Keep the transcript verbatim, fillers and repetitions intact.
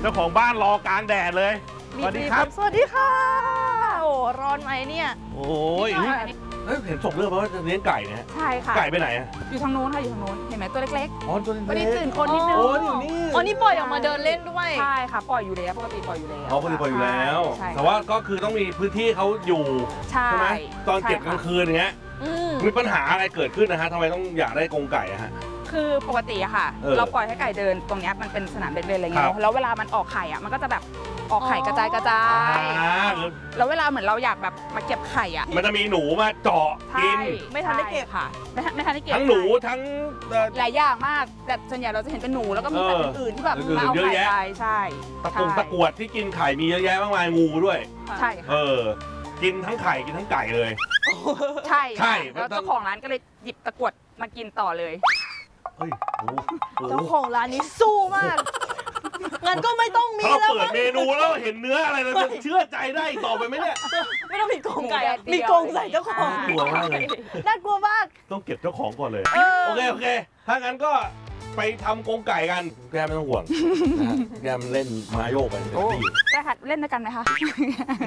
จ้าของบ้านรอกลางแดดเลยสวัสดีครับสวัสดีค่ะโอ้ร้อนไหมเนี่ยโอ้ยเห็นส่งเรื่องมาว่าจะเลี้ยงไก่เนี่ยใช่ค่ะไก่ไปไหนอะอยู่ทางนู้นค่ะอยู่ทางนู้นเห็นไหมตัวเล็กๆอ๋อตัวเล็กๆวันนี้ตื่นคนนิดนึงโอ้นี่นี่อ๋อนี่ปล่อยออกมาเดินเล่นด้วยใช่ค่ะปล่อยอยู่แล้วปกติปล่อยอยู่แล้วอ๋อปกติปล่อยอยู่แล้วแต่ว่าก็คือต้องมีพื้นที่เขาอยู่ใช่ไหมตอนเก็บกลางคืนอย่างเงี้ยมีปัญหาอะไรเกิดขึ้นนะฮะทำไมต้องอยากได้กรงไก่อะฮะคือปกติอะค่ะเราปล่อยให้ไก่เดินตรงนี้มันเป็นสนามเด็กเล่นอะไรเงี้ยแล้วเวลามันออกไข่อะมันก็จะแบบออกไข่กระจายกระจายแล้วเวลาเหมือนเราอยากแบบมาเก็บไข่อะมันจะมีหนูมาเจาะกินไม่ทันได้เก็บค่ะไม่ไม่ทันได้เก็บทั้งหนูทั้งหลายอย่างมากแต่ส่วนใหญ่เราจะเห็นเป็นหนูแล้วก็มีสัตว์อื่นๆที่แบบมาเอาไข่ไปใช่ตะกงตะกรวดที่กินไข่มีเยอะแยะมากมายงูด้วยใช่เออกินทั้งไข่กินทั้งไก่เลยใช่ใช่แล้วเจ้าของร้านก็เลยหยิบตะกรวดมากินต่อเลยเฮ้ยเจ้าของร้านนี้สู้มากงั้นก็ไม่ต้องมีแล้วเปิดเมนูแล้วเห็นเนื้ออะไรเราจะเชื่อใจได้ต่อไปไหมเนี่ยไม่ต้องมีกรงไก่มีกรงใส่เจ้าของกลัวมากเลยน่ากลัวมากต้องเก็บเจ้าของก่อนเลยโอเคโอเคถ้างั้นก็ไปทำกรงไก่กันแกไม่ต้องห่วงแกมันเล่นมาโยกไปได้ค่ะเล่นด้วยกันไหมคะ